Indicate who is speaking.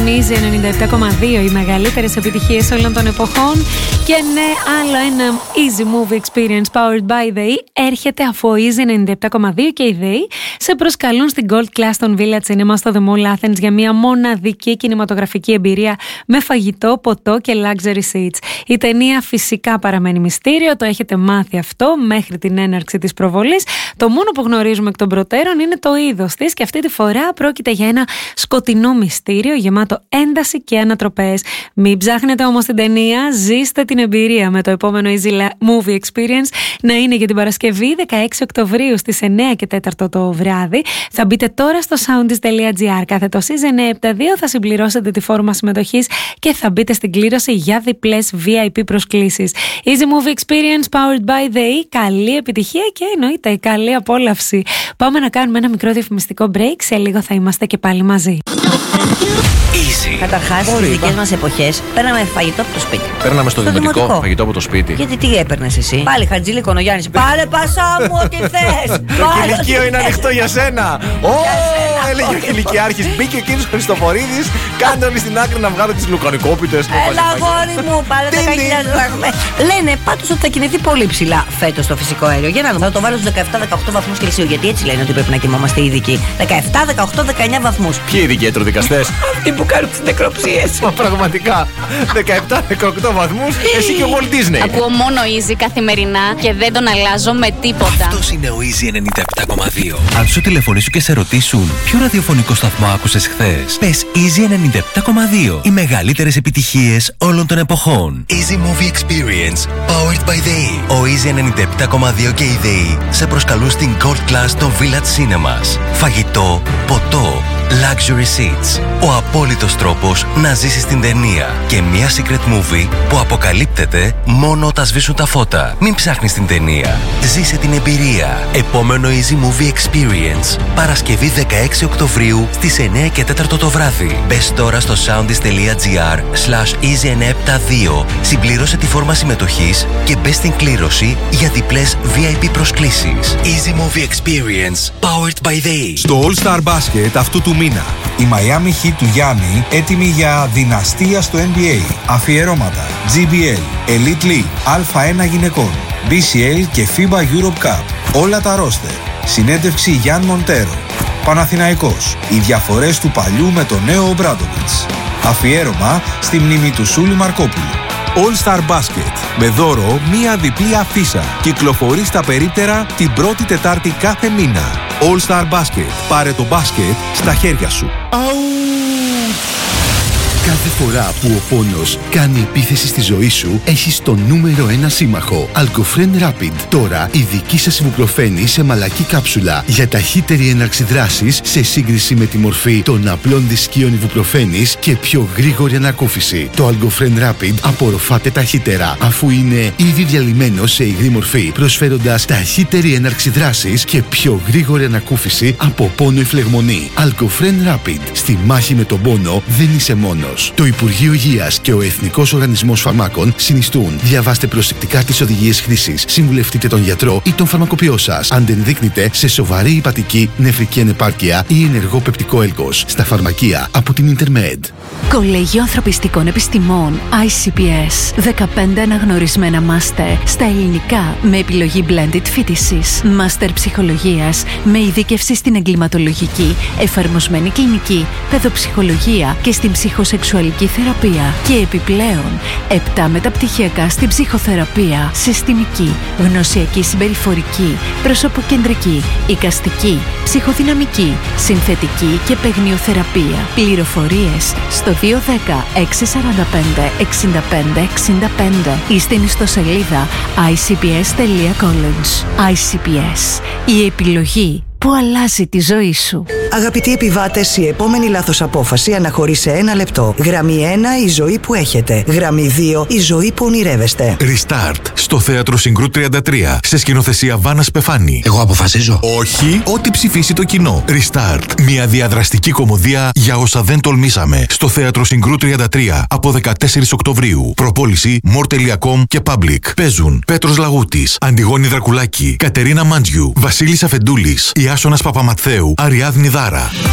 Speaker 1: στον Easy 97,2, οι μεγαλύτερες επιτυχίες όλων των εποχών. Και ναι, άλλο ένα Easy Movie Experience powered by The E έρχεται, αφού ο Easy 97,2 και η The E σε προσκαλούν στην Gold Class των Village Cinema στο The Mall Athens για μια μοναδική κινηματογραφική εμπειρία με φαγητό, ποτό και luxury seats. Η ταινία φυσικά παραμένει μυστήριο, το έχετε μάθει αυτό μέχρι την έναρξη της προβολής. Το μόνο που γνωρίζουμε εκ των προτέρων είναι το είδος της και αυτή τη φορά πρόκειται για ένα σκοτεινό μυστήριο γεμάτο ένταση και ανατροπές. Μην ψάχνετε όμως την ταινία, ζήστε την εμπειρία με το επόμενο Easy Movie Experience να είναι για την Παρασκευή 16 Οκτωβρίου στις 9 και 4 το βράδυ. Θα μπείτε τώρα στο soundis.gr, κάθετο Season 72, θα συμπληρώσετε τη φόρμα συμμετοχής και θα μπείτε στην κλήρωση για διπλές VIP προσκλήσεις. Easy Movie Experience powered by The E. Καλή επιτυχία και εννοείται καλή απόλαυση. Πάμε να κάνουμε ένα μικρό διαφημιστικό break. Σε λίγο θα είμαστε και πάλι μαζί.
Speaker 2: Καταρχάς, στις δικές μας εποχές παίρναμε φαγητό από το σπίτι.
Speaker 3: Παίρναμε στο δημοτικό φαγητό από το σπίτι.
Speaker 2: Γιατί τι έπαιρνες εσύ? Πάλι Χατζήλικο ο Γιάννης. Πάρε πασά μου ό,τι θες.
Speaker 3: Το κηλικείο είναι ανοιχτό για σένα. Έλεγε ο κηλικιάρχης. Μπήκε ο κύριος Χριστοφορίδης. Κάντε όλοι στην άκρη να βγάλουν τις λουκανικόπιτες.
Speaker 2: Έλα αγόρι μου, πάρε 10.000 δραχμές. Λένε πάντως ότι θα κινηθεί πολύ ψηλά φέτος το φυσικό αέριο. Για να δούμε, θα το βάλω στους 17-18 βαθμούς Κελσίου. Γιατί έτσι λένε ότι πρέπει να κοιμόμαστε οι ειδικοί. 17, 18, 19 βαθμούς.
Speaker 3: Ποιοι ειδικοί ιατροδικαστές?
Speaker 2: Αυτοί που κάνουν τις νεκροψίες.
Speaker 3: Μα πραγματικά 17-18 βαθμούς, εσύ και ο Walt Disney.
Speaker 4: Ακούω μόνο Easy καθημερινά και δεν τον αλλάζω με τίποτα.
Speaker 5: Αυτός είναι ο Easy 97,2. Αν σου τηλεφωνήσουν και σε ρωτήσουν ποιο ραδιοφωνικό σταθμό άκουσες χθες, πες Easy 97,2. Οι μεγαλύτερες επιτυχίες όλων των εποχών.
Speaker 6: Easy Movie Experience powered by The E. Ο Easy 97,2 και η The E σε προσκαλούν στην Gold Class των Village Cinemas. Φαγητό, ποτό, luxury seats. Ο απόλυτος τρόπος να ζήσεις την ταινία και μια secret movie που αποκαλύπτεται μόνο όταν σβήσουν τα φώτα. Μην ψάχνεις την ταινία, ζήσε την εμπειρία. Επόμενο Easy Movie Experience, Παρασκευή 16 Οκτωβρίου στις 9 και 4 το βράδυ. Μπες τώρα στο soundis.gr/easy972, συμπληρώσε τη φόρμα συμμετοχής και μπες στην κλήρωση για διπλές VIP προσκλήσεις. Easy Movie Experience powered by The E.
Speaker 7: Στο All Star Basket αυτού του μήνα, η Miami Heat του Γιάννη έτοιμη για δυναστεία στο NBA. Αφιερώματα GBL, Elite League, Α1 γυναικών, BCL και FIBA Europe Cup. Όλα τα ρόστερ. Συνέντευξη Γιάν Μοντέρο. Παναθηναϊκός. Οι διαφορές του παλιού με το νέο Ομπράντοβιτς. Αφιέρωμα στη μνήμη του Σούλη Μαρκόπουλου. All Star Basket. Με δώρο μία διπλή αφίσα. Κυκλοφορεί στα περίπτερα την πρώτη Τετάρτη κάθε μήνα. All Star Basket. Πάρε το μπάσκετ στα χέρια σου.
Speaker 8: Κάθε φορά που ο πόνος κάνει επίθεση στη ζωή σου, έχεις το νούμερο 1 σύμμαχο. Algofren Rapid. Τώρα η δική σας ιβουπροφένη σε μαλακή κάψουλα για ταχύτερη έναρξη δράσης σε σύγκριση με τη μορφή των απλών δισκίων ιβουπροφένης και πιο γρήγορη ανακούφιση. Το Algofren Rapid απορροφάται ταχύτερα, αφού είναι ήδη διαλυμένο σε υγρή μορφή, προσφέροντας ταχύτερη έναρξη δράσης και πιο γρήγορη ανακούφιση από πόνο ή φλεγμονή. Algofren Rapid. Στη μάχη με τον πόνο δεν είσαι μόνος. Το Υπουργείο Υγείας και ο Εθνικός Οργανισμός Φαρμάκων συνιστούν. Διαβάστε προσεκτικά τις οδηγίες χρήσης. Συμβουλευτείτε τον γιατρό ή τον φαρμακοποιό σας. Αν δεν δείκνετε σε σοβαρή υπατική, νεφρική ανεπάρκεια ή ενεργό πεπτικό έλκος. Στα φαρμακεία από την Intermed.
Speaker 9: Κολέγιο Ανθρωπιστικών Επιστημών ICPS. 15 αναγνωρισμένα μάστερ στα ελληνικά με επιλογή blended φοιτησης. Μάστερ ψυχολογίας με ειδίκευση στην εγκληματολογική, εφαρμοσμένη κλινική, παιδοψυχολογία και στην ψυχοσεξουαλική θεραπεία. Και επιπλέον 7 μεταπτυχιακά στην ψυχοθεραπεία, συστημική, γνωσιακή συμπεριφορική, προσωποκεντρική, εικαστική, ψυχοδυναμική, συνθετική και παιγνιοθεραπεία. Πληροφορίες στο 210-645-65-65 ή στην ιστοσελίδα icps.college. ICPS. Η επιλογή που αλλάζει τη ζωή σου.
Speaker 10: Αγαπητοί επιβάτες, η επόμενη λάθος απόφαση αναχωρεί σε 1 λεπτό. Γραμμή 1, η ζωή που έχετε. Γραμμή 2, η ζωή που ονειρεύεστε.
Speaker 5: Restart στο Θέατρο Συγκρού 33 σε σκηνοθεσία Βάνας Πεφάνη.
Speaker 6: Εγώ αποφασίζω.
Speaker 5: Όχι, ό,τι ψηφίσει το κοινό. Restart. Μια διαδραστική κωμωδία για όσα δεν τολμήσαμε. Στο Θέατρο Συγκρού 33 από 14 Οκτωβρίου. Προπόληση More.com και Public. Παίζουν Πέτρος Λαγούτης, Αντιγόνη Δρακουλάκη, Κατερίνα Μάντζιου, Βασίλης Αφεντούλης, Ιάσονας Παπαμαθαίου, Αριάδνη Δάρα.